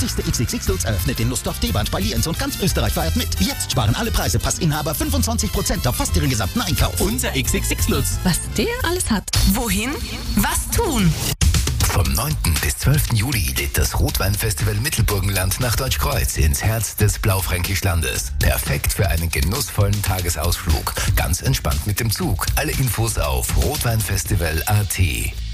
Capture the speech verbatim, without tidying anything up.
nächste X X X Lutz eröffnet den Lustdorf D-Band bei Lienz und ganz Österreich feiert mit. Jetzt sparen alle Preise Passinhaber fünfundzwanzig Prozent auf fast ihren gesamten Einkauf. Unser X X X Lutz. Was der alles hat. Wohin? Was tun? Vom neunten bis zwölften Juli lädt das Rotweinfestival Mittelburgenland nach Deutschkreuz ins Herz des Blaufränkischlandes. Perfekt für einen genussvollen Tagesausflug. Ganz entspannt mit dem Zug. Alle Infos auf rotweinfestival punkt a t.